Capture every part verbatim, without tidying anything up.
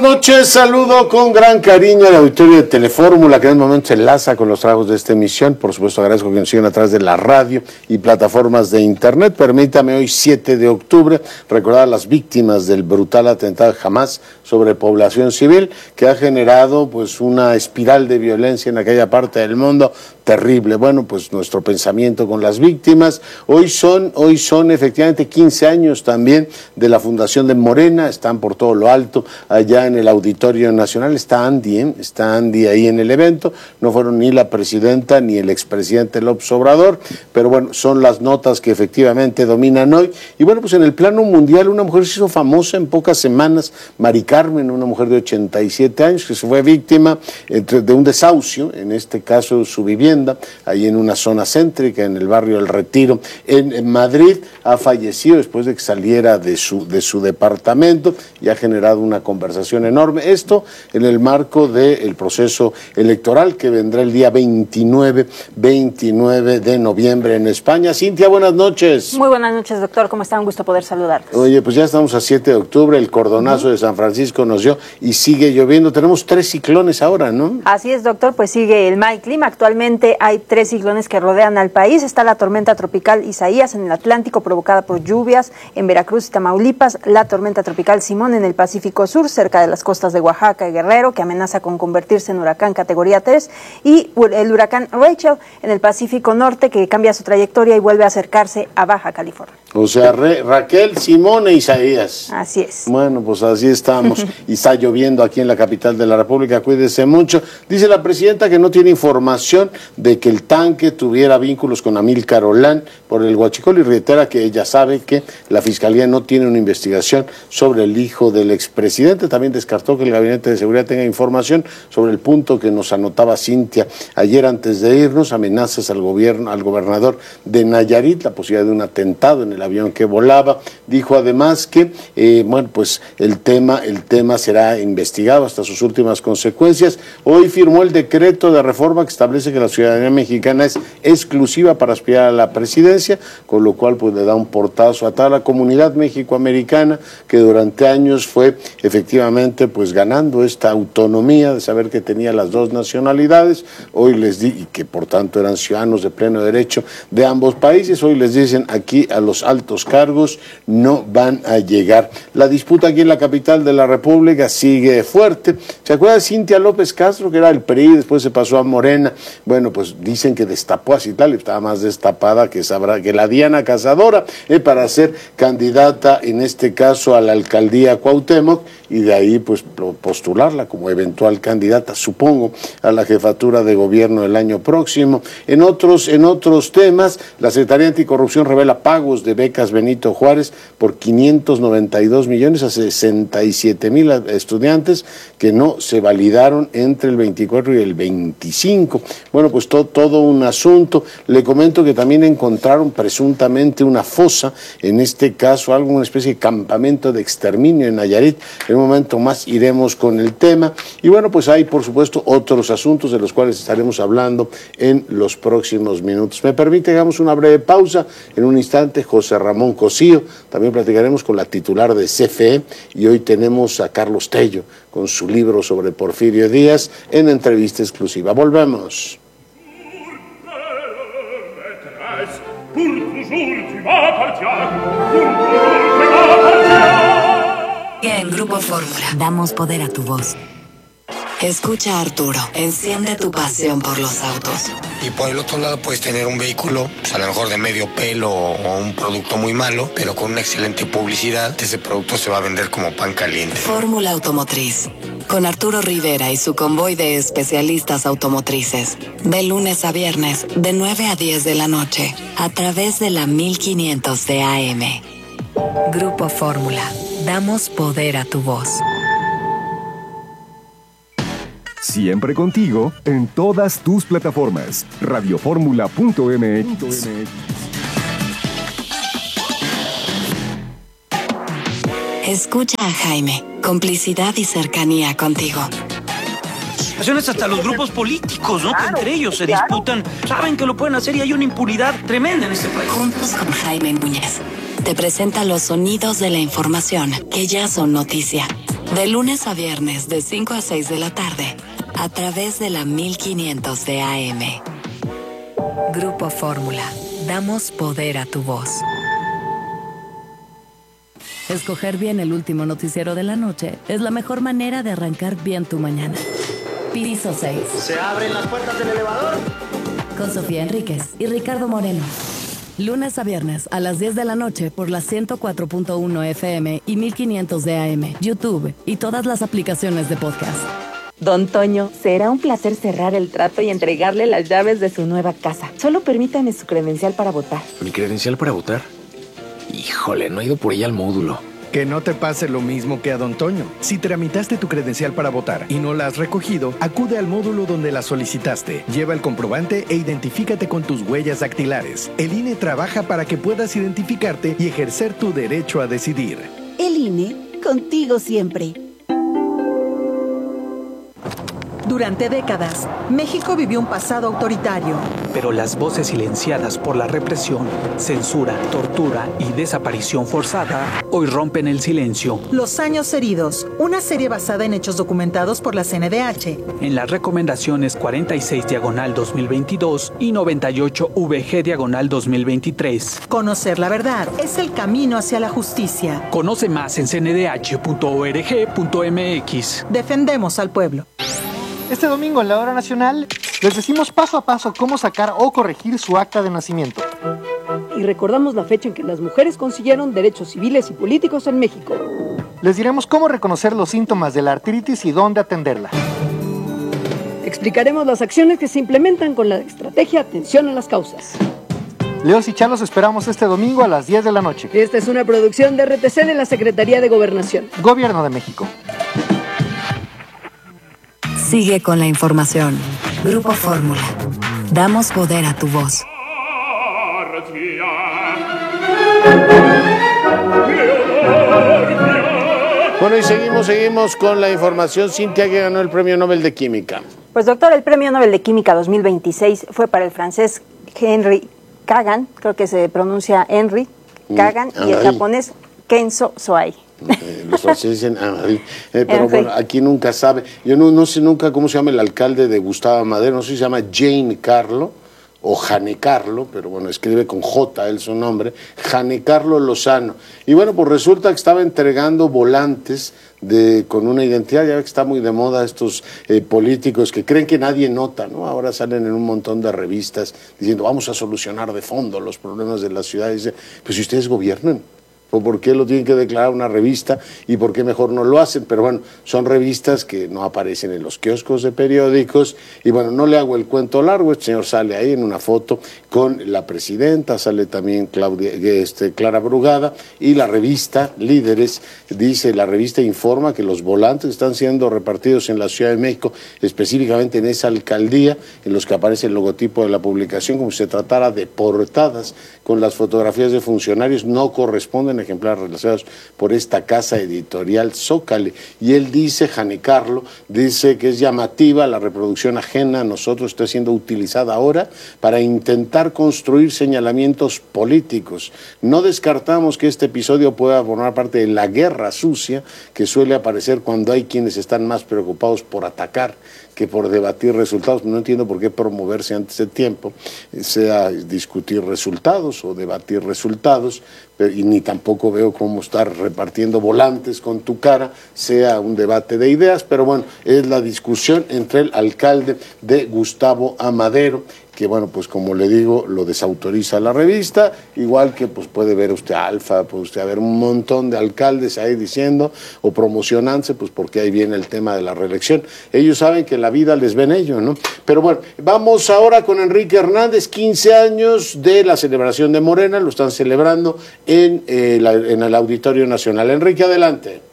Buenas noches, saludo con gran cariño al auditorio de Telefórmula, que en un momento se enlaza con los trabajos de esta emisión. Por supuesto, agradezco que nos sigan a través de la radio y plataformas de internet. Permítame hoy, siete de octubre, recordar a las víctimas del brutal atentado de Hamás sobre población civil, que ha generado pues una espiral de violencia en aquella parte del mundo terrible. Bueno, pues nuestro pensamiento con las víctimas. Hoy son, hoy son efectivamente quince años también de la fundación de Morena, están por todo lo alto allá en el Auditorio Nacional. Está Andy, ¿eh? está Andy ahí en el evento. No fueron ni la presidenta ni el expresidente López Obrador, pero bueno, son las notas que efectivamente dominan hoy. Y bueno, pues en el plano mundial, una mujer se hizo famosa en pocas semanas, Mari Carmen, una mujer de ochenta y siete años que se fue víctima de un desahucio, en este caso su vivienda, ahí en una zona céntrica, en el barrio El Retiro, en, en Madrid. Ha fallecido después de que saliera de su, de su departamento y ha generado una conversación enorme. Esto en el marco del proceso electoral que vendrá el día veintinueve de noviembre en España. Cintia, buenas noches. Muy buenas noches, doctor. ¿Cómo está? Un gusto poder saludarlos. Oye, pues ya estamos a siete de octubre, el cordonazo uh-huh. de San Francisco nos dio y sigue lloviendo. Tenemos tres ciclones ahora, ¿no? Así es, doctor, pues sigue el mal clima. Actualmente hay tres ciclones que rodean al país. Está la tormenta tropical Isaías en el Atlántico, provocada por lluvias en Veracruz y Tamaulipas, la tormenta tropical Simón en el Pacífico Sur, cerca de las costas de Oaxaca y Guerrero, que amenaza con convertirse en huracán categoría tres, y el huracán Rachel en el Pacífico Norte, que cambia su trayectoria y vuelve a acercarse a Baja California. O sea, Re, Raquel, Simón e Isaías. Así es. Bueno, pues así estamos. Y está lloviendo aquí en la capital de la República, cuídese mucho. Dice la presidenta que no tiene información de que el tanque tuviera vínculos con Amílcar Olán por el huachicol, y reitera que ella sabe que la Fiscalía no tiene una investigación sobre el hijo del expresidente. También descartó que el Gabinete de Seguridad tenga información sobre el punto que nos anotaba Cintia ayer antes de irnos, amenazas al gobierno, al gobernador de Nayarit, la posibilidad de un atentado en el avión que volaba. Dijo además que eh, bueno, pues el tema, el tema será investigado hasta sus últimas consecuencias. Hoy firmó el decreto de reforma que establece que la ciudadanía mexicana es exclusiva para aspirar a la presidencia, con lo cual pues le da un portazo a toda la comunidad mexicoamericana que durante años fue efectivamente pues ganando esta autonomía de saber que tenía las dos nacionalidades. Hoy les di, y que por tanto eran ciudadanos de pleno derecho de ambos países, hoy les dicen aquí a los altos cargos no van a llegar. La disputa aquí en la capital de la República sigue fuerte. ¿Se acuerda de Cintia López Castro, que era el P R I, después se pasó a Morena? Bueno, pues dicen que destapó a Citlali, estaba más destapada que sabrá que la Diana Cazadora, eh, para ser candidata, en este caso a la alcaldía Cuauhtémoc, y de ahí pues postularla como eventual candidata, supongo, a la jefatura de gobierno el año próximo. En otros, en otros temas, la Secretaría Anticorrupción revela pagos de becas Benito Juárez por quinientos noventa y dos millones a sesenta y siete mil estudiantes que no se validaron entre el veinticuatro y el veinticinco. Bueno, pues todo, todo un asunto. Le comento que también encontraron presuntamente una fosa, en este caso algo, una especie de campamento de exterminio en Nayarit. En un momento más iremos con el tema. Y bueno, pues hay por supuesto otros asuntos de los cuales estaremos hablando en los próximos minutos. Me permite, hagamos una breve pausa. En un instante, José Ramón Cosío. También platicaremos con la titular de C F E, y hoy tenemos a Carlos Tello con su libro sobre Porfirio Díaz en entrevista exclusiva. Volvemos. En Grupo Fórmula damos poder a tu voz. Escucha a Arturo, enciende tu pasión por los autos. Y por el otro lado puedes tener un vehículo, pues a lo mejor de medio pelo o un producto muy malo, pero con una excelente publicidad, ese producto se va a vender como pan caliente. Fórmula Automotriz, con Arturo Rivera y su convoy de especialistas automotrices. De lunes a viernes, de nueve a diez de la noche, a través de la mil quinientos de A M. Grupo Fórmula, damos poder a tu voz. Siempre contigo en todas tus plataformas. radioformula punto m x. Escucha a Jaime, complicidad y cercanía contigo. Hasta los grupos políticos, ¿no? Que entre ellos se disputan, saben que lo pueden hacer y hay una impunidad tremenda en este país. Juntos con Jaime Núñez, te presenta los sonidos de la información que ya son noticia. De lunes a viernes, de cinco a seis de la tarde, a través de la mil quinientos de A M. Grupo Fórmula. Damos poder a tu voz. Escoger bien el último noticiero de la noche es la mejor manera de arrancar bien tu mañana. Piso seis. ¿Se abren las puertas del elevador? Con Sofía Enríquez y Ricardo Moreno. Lunes a viernes a las diez de la noche por la ciento cuatro punto uno F M y mil quinientos de A M, YouTube y todas las aplicaciones de podcast. Don Toño, será un placer cerrar el trato y entregarle las llaves de su nueva casa. Solo permítame su credencial para votar. ¿Mi credencial para votar? Híjole, no he ido por ella al módulo. Que no te pase lo mismo que a Don Toño. Si tramitaste tu credencial para votar y no la has recogido, acude al módulo donde la solicitaste. Lleva el comprobante e identifícate con tus huellas dactilares. El I N E trabaja para que puedas identificarte y ejercer tu derecho a decidir. El I N E, contigo siempre. Durante décadas, México vivió un pasado autoritario. Pero las voces silenciadas por la represión, censura, tortura y desaparición forzada hoy rompen el silencio. Los años heridos, una serie basada en hechos documentados por la C N D H. En las recomendaciones cuarenta y seis diagonal dos mil veintidós y noventa y ocho V G diagonal dos mil veintitrés. Conocer la verdad es el camino hacia la justicia. Conoce más en c n d h punto org punto m x. Defendemos al pueblo. Este domingo en la Hora Nacional les decimos paso a paso cómo sacar o corregir su acta de nacimiento. Y recordamos la fecha en que las mujeres consiguieron derechos civiles y políticos en México. Les diremos cómo reconocer los síntomas de la artritis y dónde atenderla. Explicaremos las acciones que se implementan con la estrategia Atención a las Causas. Leos y Chalos esperamos este domingo a las diez de la noche. Esta es una producción de R T C de la Secretaría de Gobernación. Gobierno de México. Sigue con la información. Grupo Fórmula. Damos poder a tu voz. Bueno, y seguimos, seguimos con la información. Cintia, que ganó el Premio Nobel de Química. Pues doctor, el Premio Nobel de Química dos mil veintiséis fue para el francés Henry Kagan, creo que se pronuncia Henry Kagan, mm, y el japonés Kenzo Soai. Eh, los franceses dicen Henry, eh, pero bueno, aquí nunca sabe. Yo no, no sé nunca cómo se llama el alcalde de Gustavo Madero, no sé si se llama Jane Carlo o Jane Carlo, pero bueno, escribe con J él su nombre, Jane Carlo Lozano. Y bueno, pues resulta que estaba entregando volantes de con una identidad, ya ve que está muy de moda estos eh, políticos que creen que nadie nota, ¿no? Ahora salen en un montón de revistas diciendo vamos a solucionar de fondo los problemas de la ciudad. Y dice, pues si ustedes gobiernan, o por qué lo tienen que declarar una revista y por qué mejor no lo hacen, pero bueno, son revistas que no aparecen en los kioscos de periódicos y bueno, no le hago el cuento largo, este señor sale ahí en una foto con la presidenta, sale también Claudia, este, Clara Brugada y la revista Líderes, dice, la revista informa que los volantes están siendo repartidos en la Ciudad de México, específicamente en esa alcaldía, en los que aparece el logotipo de la publicación, como si se tratara de portadas con las fotografías de funcionarios, no corresponden ejemplares relacionados por esta casa editorial Zócale. Y él dice, Jane Carlo, dice que es llamativa la reproducción ajena a nosotros, está siendo utilizada ahora para intentar construir señalamientos políticos. No descartamos que este episodio pueda formar parte de la guerra sucia que suele aparecer cuando hay quienes están más preocupados por atacar que por debatir resultados. No entiendo por qué promoverse antes de tiempo, sea discutir resultados o debatir resultados, pero, y ni tampoco veo cómo estar repartiendo volantes con tu cara sea un debate de ideas, pero bueno, es la discusión entre el alcalde de Gustavo Amadero, que bueno, pues como le digo, lo desautoriza la revista, igual que pues puede ver usted Alfa, puede usted ver un montón de alcaldes ahí diciendo o promocionándose, pues porque ahí viene el tema de la reelección. Ellos saben que la vida les ven ellos, ¿no? Pero bueno, vamos ahora con Enrique Hernández, quince años de la celebración de Morena, lo están celebrando en, eh, la, en el Auditorio Nacional. Enrique, adelante.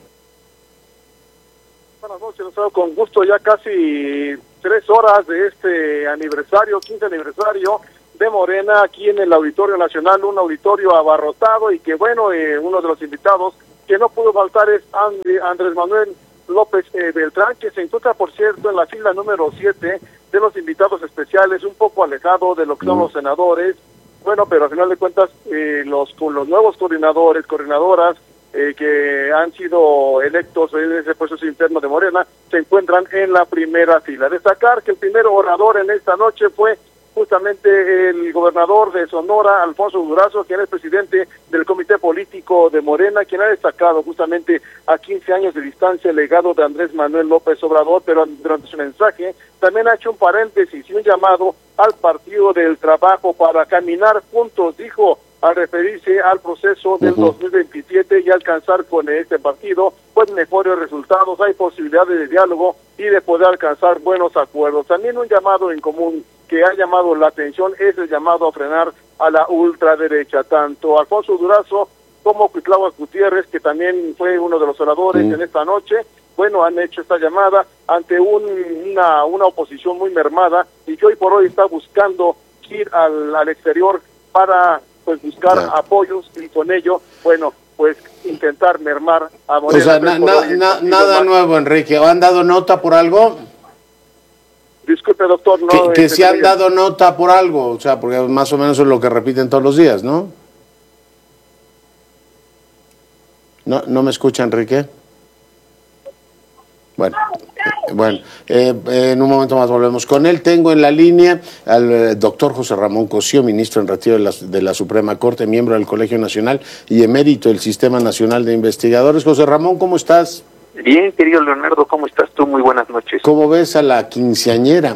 Buenas noches, con gusto, ya casi tres horas de este aniversario, quince aniversario de Morena aquí en el Auditorio Nacional, un auditorio abarrotado y que bueno, eh, uno de los invitados que no pudo faltar es And- Andrés Manuel López eh, Beltrán, que se encuentra, por cierto, en la fila número siete de los invitados especiales, un poco alejado de lo que son los senadores. Bueno, pero al final de cuentas, eh, los, con los nuevos coordinadores, coordinadoras eh, que han sido electos en ese proceso interno de Morena se encuentran en la primera fila. Destacar que el primer orador en esta noche fue justamente el gobernador de Sonora, Alfonso Durazo, quien es presidente del Comité Político de Morena, quien ha destacado justamente a quince años de distancia el legado de Andrés Manuel López Obrador, pero durante su mensaje también ha hecho un paréntesis y un llamado al Partido del Trabajo para caminar juntos, dijo, al referirse al proceso del uh-huh. dos mil veintisiete y alcanzar con este partido pues mejores resultados. Hay posibilidades de diálogo y de poder alcanzar buenos acuerdos. También un llamado en común que ha llamado la atención es el llamado a frenar a la ultraderecha. Tanto Alfonso Durazo como Cuitláhuac Gutiérrez, que también fue uno de los oradores uh-huh. en esta noche, bueno, han hecho esta llamada ante un, una, una oposición muy mermada y que hoy por hoy está buscando ir al, al exterior para pues buscar yeah. apoyos y con ello, bueno, pues intentar mermar a Morena. O sea, na, na, na, nada nuevo, Enrique. ¿Han dado nota por algo? Disculpe, doctor. No, que que se han dado nota por algo, o sea, porque más o menos es lo que repiten todos los días, ¿no? ¿No, no me escucha, Enrique? Bueno, eh, bueno eh, eh, en un momento más volvemos con él. Tengo en la línea al eh, doctor José Ramón Cosío, ministro en retiro de la, de la Suprema Corte, miembro del Colegio Nacional y emérito del Sistema Nacional de Investigadores. José Ramón, ¿cómo estás? Bien, querido Leonardo, ¿cómo estás tú? Muy buenas noches. ¿Cómo ves a la quinceañera?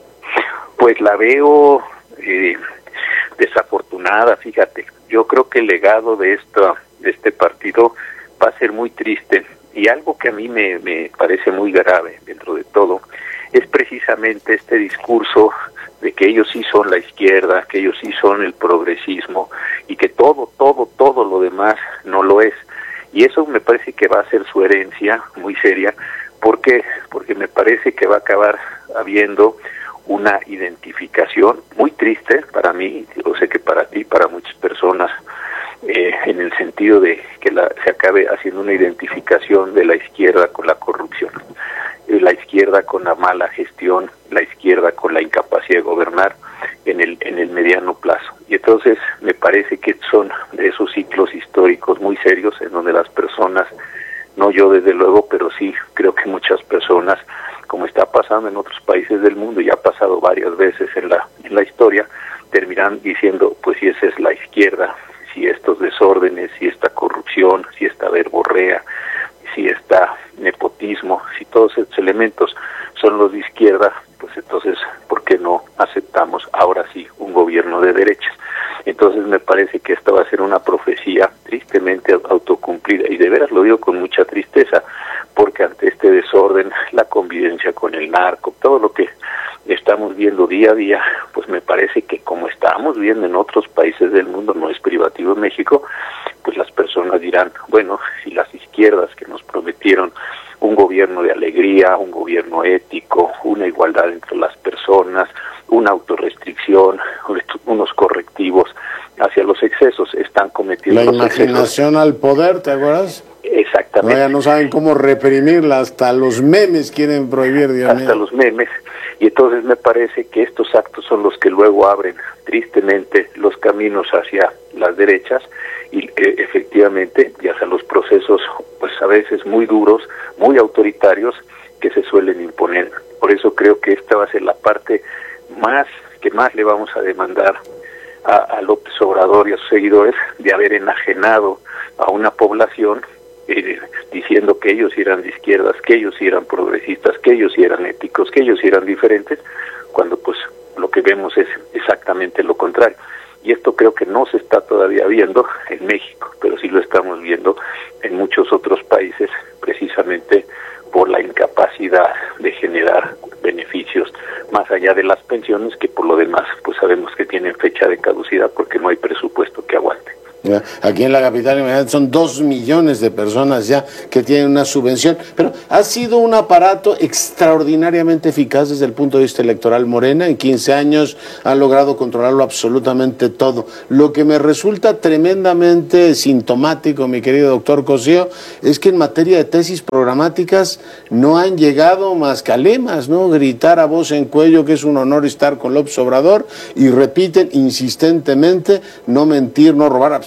Pues la veo eh, desafortunada, fíjate. Yo creo que el legado de, esto, de este partido va a ser muy triste. Y algo que a mí me, me parece muy grave dentro de todo es precisamente este discurso de que ellos sí son la izquierda, que ellos sí son el progresismo y que todo, todo, todo lo demás no lo es. Y eso me parece que va a ser su herencia muy seria. ¿Por qué? Porque me parece que va a acabar habiendo una identificación muy triste para mí, yo sé que para ti, para muchas personas, Eh, en el sentido de que la, se acabe haciendo una identificación de la izquierda con la corrupción, eh, la izquierda con la mala gestión, la izquierda con la incapacidad de gobernar en el en el mediano plazo. Y entonces me parece que son de esos ciclos históricos muy serios en donde las personas, no yo desde luego, pero sí creo que muchas personas, como está pasando en otros países del mundo y ha pasado varias veces en la en la historia, terminan diciendo, pues si esa es la izquierda, si estos desórdenes, si esta corrupción, si esta verborrea, si esta nepotismo, si todos estos elementos son los de izquierda, pues entonces, ¿por qué no aceptamos ahora sí un gobierno de derechas? Entonces me parece que esta va a ser una profecía tristemente autocumplida, y de veras lo digo con mucha tristeza, porque ante este desorden, la convivencia con el narco, todo lo que estamos viendo día a día, pues me parece que como estamos viendo en otros países del mundo, no es privativo en México, pues las personas dirán, bueno, si las izquierdas que nos prometieron un gobierno de alegría, un gobierno ético, una igualdad entre las personas, una autorrestricción, unos correctivos hacia los excesos, están cometiendo la los imaginación excesos. Al poder, ¿te acuerdas? Exactamente. No, ya no saben cómo reprimirla, hasta los memes quieren prohibir, Dios Hasta mío. los memes. Y entonces me parece que estos actos son los que luego abren tristemente los caminos hacia las derechas y eh, efectivamente ya hacia los procesos pues a veces muy duros, muy autoritarios que se suelen imponer. Por eso creo que esta va a ser la parte más que más le vamos a demandar a, a López Obrador y a sus seguidores, de haber enajenado a una población Eh, diciendo que ellos eran de izquierdas, que ellos eran progresistas, que ellos eran éticos, que ellos eran diferentes, cuando pues lo que vemos es exactamente lo contrario. Y esto creo que no se está todavía viendo en México, pero sí lo estamos viendo en muchos otros países, precisamente por la incapacidad de generar beneficios más allá de las pensiones, que por lo demás pues sabemos que tienen fecha de caducidad porque no hay presupuesto que aguante. Aquí en la capital son dos millones de personas ya que tienen una subvención, pero ha sido un aparato extraordinariamente eficaz desde el punto de vista electoral. Morena en quince años ha logrado controlarlo absolutamente todo. Lo que me resulta tremendamente sintomático, mi querido doctor Cosío, es que en materia de tesis programáticas no han llegado más que a lemas, ¿no? Gritar a voz en cuello que es un honor estar con López Obrador y repiten insistentemente no mentir, no robar.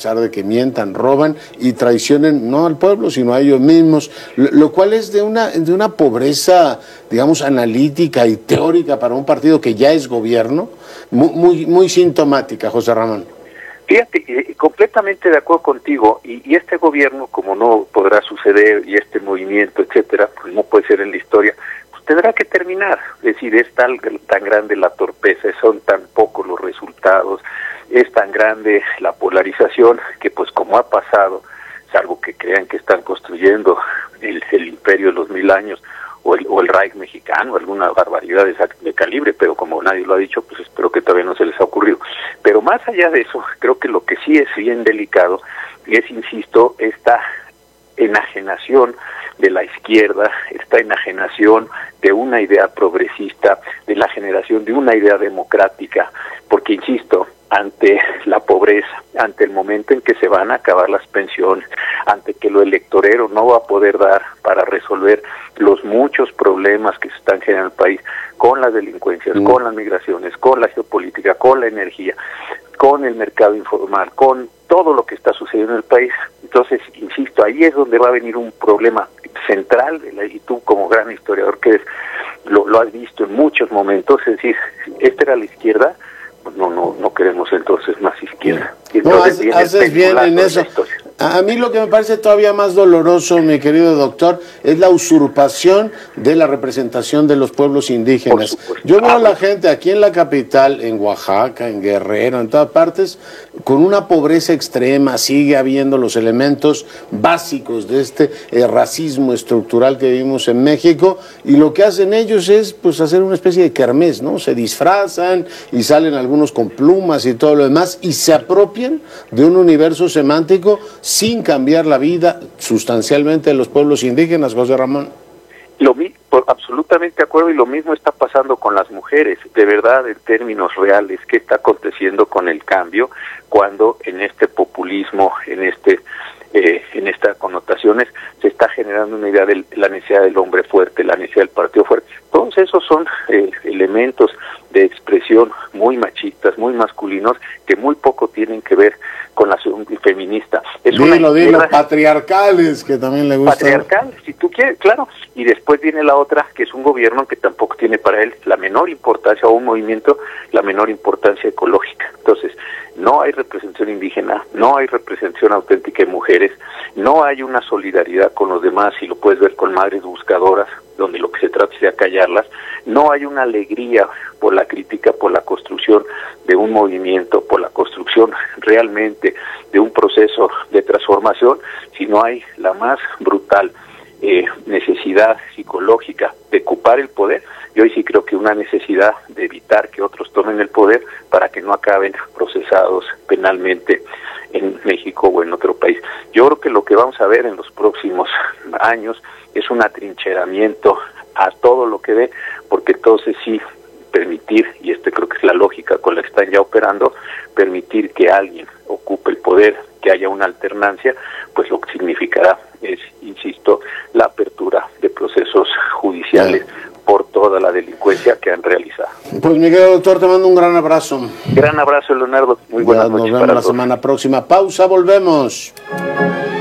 pesar de que mientan, roban y traicionen no al pueblo, sino a ellos mismos, lo, lo cual es de una, de una pobreza, digamos, analítica y teórica para un partido que ya es gobierno, muy, muy, muy sintomática, José Ramón. Fíjate, eh, completamente de acuerdo contigo, y, y este gobierno, como no podrá suceder, y este movimiento, etcétera, pues no puede ser en la historia, pues tendrá que terminar. Es decir, es tan, tan grande la torpeza, son tan pocos los resultados, es tan grande la polarización, que pues como ha pasado, salvo que crean que están construyendo el, el imperio de los mil años, o el, o el Reich mexicano, alguna barbaridad de, de calibre, pero como nadie lo ha dicho, pues espero que todavía no se les ha ocurrido. Pero más allá de eso, creo que lo que sí es bien delicado es, insisto, esta enajenación de la izquierda, esta enajenación de una idea progresista, de la generación de una idea democrática, porque, insisto, ante la pobreza, ante el momento en que se van a acabar las pensiones, ante que lo electorero no va a poder dar para resolver los muchos problemas que se están generando en el país, con las delincuencias, mm. con las migraciones, con la geopolítica, con la energía, con el mercado informal, con todo lo que está sucediendo en el país. Entonces, insisto, ahí es donde va a venir un problema central, y tú como gran historiador que eres, lo, lo has visto en muchos momentos, es decir, esta era la izquierda, no no no queremos entonces más izquierda. No, haces, haces bien en eso. A mí lo que me parece todavía más doloroso, mi querido doctor, es la usurpación de la representación de los pueblos indígenas. Yo veo a la gente aquí en la capital, en Oaxaca, en Guerrero, en todas partes, con una pobreza extrema. Sigue habiendo los elementos básicos de este eh, racismo estructural que vivimos en México, y lo que hacen ellos es pues hacer una especie de kermés, ¿no? Se disfrazan y salen algunos con plumas y todo lo demás, y se apropian de un universo semántico sin cambiar la vida sustancialmente de los pueblos indígenas, José Ramón. Lo mismo, absolutamente de acuerdo, y lo mismo está pasando con las mujeres. De verdad, en términos reales, ¿qué está aconteciendo con el cambio cuando en este populismo, en este eh, en estas connotaciones, se está generando una idea de la necesidad del hombre fuerte, la necesidad del partido fuerte? Todos esos son eh, elementos de expresión muy machistas, muy masculinos, que muy poco tienen que ver con la feminista. Es dilo, una dilo, patriarcales, que también le gusta. Patriarcales, si tú quieres, claro. Y después viene la otra, que es un gobierno que tampoco tiene para él la menor importancia, o un movimiento, la menor importancia ecológica. Entonces, no hay representación indígena, no hay representación auténtica de mujeres, no hay una solidaridad con los demás, y lo puedes ver con madres buscadoras, donde lo que se trata es de acallarlas. No hay una alegría por la crítica, por la construcción de un movimiento, por la construcción realmente de un proceso de transformación, sino hay la más brutal eh, necesidad psicológica de ocupar el poder. Y hoy sí creo que una necesidad de evitar que otros tomen el poder para que no acaben procesados penalmente en México o en otro país. Yo creo que lo que vamos a ver en los próximos años es un atrincheramiento a todo lo que dé, porque entonces sí permitir, y este creo que es la lógica con la que están ya operando, permitir que alguien ocupe el poder, que haya una alternancia, pues lo que significará es, insisto, la apertura de procesos judiciales por toda la delincuencia que han realizado. Pues Miguel, doctor, te mando un gran abrazo. Gran abrazo, Leonardo. Muy buenas noches. Nos vemos la semana próxima. Pausa, volvemos.